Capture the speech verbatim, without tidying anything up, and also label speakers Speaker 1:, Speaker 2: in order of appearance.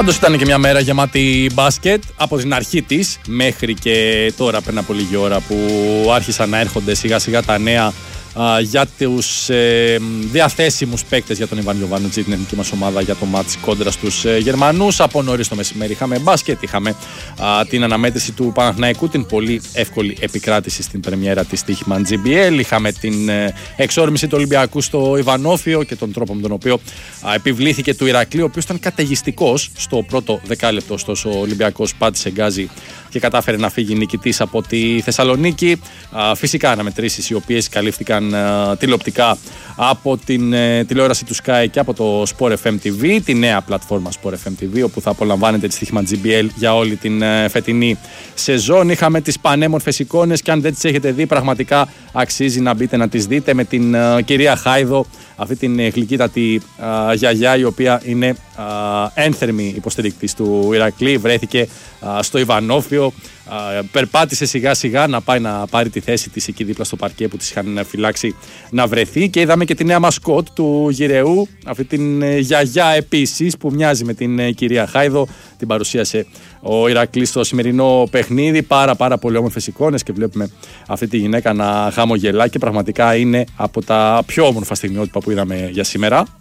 Speaker 1: Πάντως ήταν και μια μέρα γεμάτη μπάσκετ από την αρχή της μέχρι και τώρα, πριν από λίγη ώρα που άρχισαν να έρχονται σιγά σιγά τα νέα α, για τους ε, διαθέσιμους παίκτες για τον Ιβάν Γιοβάνοβιτς, την εθνική μας ομάδα, για το μάτς κόντρα στους ε, Γερμανούς. Από νωρίς το μεσημέρι είχαμε μπάσκετ, είχαμε α, την αναμέτρηση του Παναθηναϊκού, την πολύ εύκολη επικράτηση στην πρεμιέρα της Τύχημαν τζι μπι ελ. Είχαμε την ε, εξόρμηση του Ολυμπιακού στο Ιβανόφιο και τον τρόπο με τον οποίο α, επιβλήθηκε του Ηρακλείου, ο οποίος ήταν καταιγιστικός στο πρώτο δεκάλεπτο. Ωστόσο, ο Ολυμπιακός πάτησε γκάζι και κατάφερε να φύγει νικητής από τη Θεσσαλονίκη. Α, φυσικά αναμετρήσεις οι οποίες καλύφθηκαν α, τηλεοπτικά από την ε, τηλεόραση του Sky και από το Sport εφ εμ τι βι, τη νέα πλατφόρμα Sport εφ εμ τι βι, όπου θα απολαμβάνετε τη Τύχημαν τζι μπι ελ για όλη την ε, φετινή σεζόν. Είχαμε τις πανέμορφες εικόνες και αν δεν τις έχετε δει, πραγματικά αξίζει να μπείτε να τις δείτε, με την ε, κυρία Χάιδο, αυτή την ε, γλυκύτατη ε, γιαγιά, η οποία είναι ε, ένθερμη υποστηρικτής του Ηρακλή. Βρέθηκε ε, στο Ιβανόφιο, ε, περπάτησε σιγά σιγά να πάει να πάρει τη θέση της εκεί δίπλα στο παρκέ που της είχαν φυλάξει να βρεθεί, και είδαμε και τη νέα μασκότ του Γυρεού, αυτή την ε, γιαγιά επίσης που μοιάζει με την ε, κυρία Χάιδο. Την παρουσίασε ο Ηρακλής στο σημερινό παιχνίδι. Πάρα πάρα πολύ όμορφες εικόνες και βλέπουμε αυτή τη γυναίκα να χαμογελά και πραγματικά είναι από τα πιο όμορφα στιγμιότυπα που είδαμε για σήμερα.